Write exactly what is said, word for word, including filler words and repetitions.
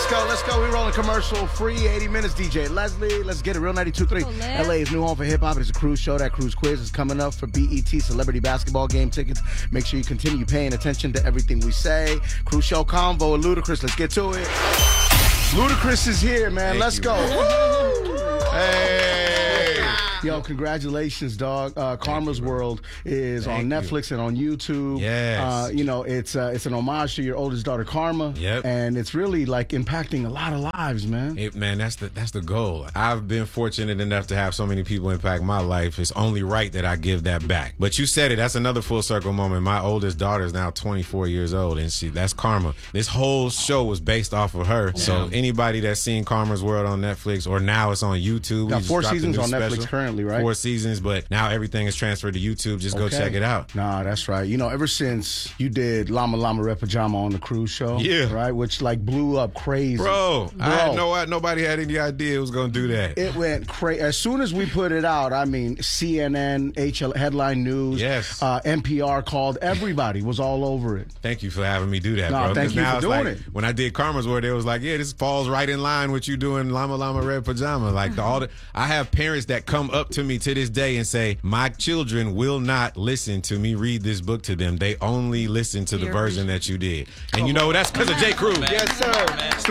let's go, let's go. We're rolling commercial free, eighty minutes. D J Leslie, let's get it. Real ninety-two point three. L A's new home for hip hop. It's a cruise show. That cruise quiz is coming up for B E T Celebrity Basketball Game tickets. Make sure you continue paying attention to everything we say. Cruise show convo with Ludacris. Let's get to it. Ludacris is here, man. Thank let's you, go. man. Hey. Yo, congratulations, dog. Uh, Karma's you, World is Thank on Netflix you. and on YouTube. Yes. Uh, you know, it's uh, it's an homage to your oldest daughter, Karma. Yep. And it's really like impacting a lot of lives, man. It, man, that's the that's the goal. I've been fortunate enough to have so many people impact my life. It's only right that I give that back. But you said it. That's another full circle moment. My oldest daughter is now twenty-four years old, and she that's Karma. This whole show was based off of her. Yeah. So anybody that's seen Karma's World on Netflix, or now it's on YouTube. Got we four seasons on special. Netflix currently, right? Four seasons, but now everything is transferred to YouTube. Just okay. go check it out. Nah, that's right. You know, ever since you did Llama Llama Red Pajama on the cruise show, yeah, right, which like blew up crazy, bro. bro. I had no, nobody had any idea it was gonna do that. It went crazy. As soon as we put it out, I mean, C N N, H L, Headline News, yes, uh, N P R called. Everybody was all over it. Thank you for having me do that, no, bro. Thank you now for doing like, it. When I did Karma's World, it was like, yeah, this falls right in line with you doing Llama Llama Red Pajama. Like the, all the, I have parents that come up to me to this day and say, my children will not listen to me read this book to them. They only listen to the version that you did. And you know, that's because of J. Crew. Yes, sir.